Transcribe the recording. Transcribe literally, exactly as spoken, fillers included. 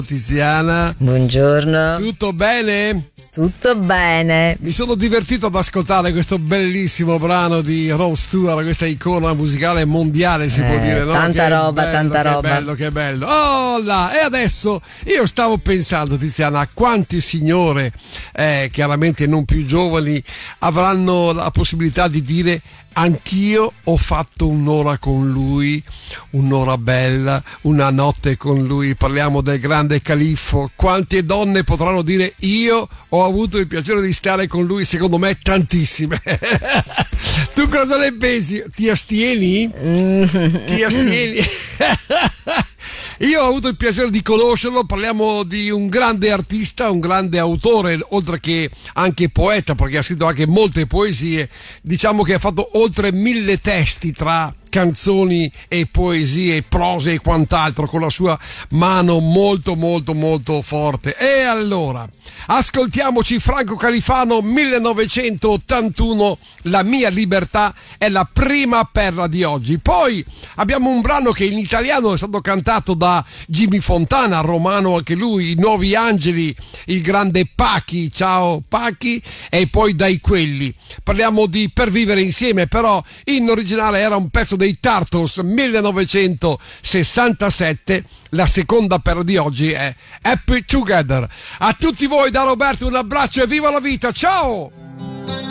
Tiziana. Buongiorno. Tutto bene? Tutto bene. Mi sono divertito ad ascoltare questo bellissimo brano di Rod Stewart, questa icona musicale mondiale, si eh, può dire, no? Tanta che roba, bello, tanta che roba. Che bello, che bello. Oh là, e adesso io stavo pensando, Tiziana, a quante signore, eh, chiaramente non più giovani, avranno la possibilità di dire: anch'io ho fatto un'ora con lui, un'ora bella, una notte con lui. Parliamo del grande Califfo. Quante donne potranno dire: io ho avuto il piacere di stare con lui? Secondo me tantissime. Tu cosa ne pensi? Ti astieni? Ti astieni? Io ho avuto il piacere di conoscerlo, parliamo di un grande artista, un grande autore, oltre che anche poeta, perché ha scritto anche molte poesie. Diciamo che ha fatto oltre mille testi tra canzoni e poesie, prose e quant'altro, con la sua mano molto molto molto forte. E allora, ascoltiamoci Franco Califano, millenovecentottantuno, La mia libertà è la prima perla di oggi. Poi abbiamo un brano che in italiano è stato cantato da Jimmy Fontana, romano anche lui, I Nuovi Angeli, il grande Pachi, ciao Pachi, e poi Dai Quelli. Parliamo di Per vivere insieme, però in originale era un pezzo dei Turtles, millenovecentosessantasette. La seconda perla di oggi è Happy Together. A tutti voi da Roberto un abbraccio e viva la vita, ciao!